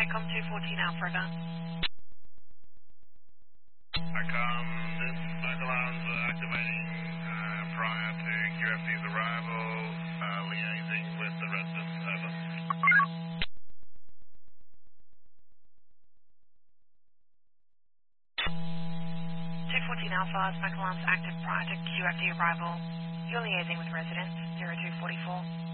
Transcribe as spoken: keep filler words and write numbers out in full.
SACOM two fourteen Alpha River. SACOM, this smoke alarms are activating uh, prior to Q F D's arrival, uh, liaising with the residents. Over. two fourteen Alpha, smoke alarms active prior to Q F D arrival. You're liaising with residents, zero two four four.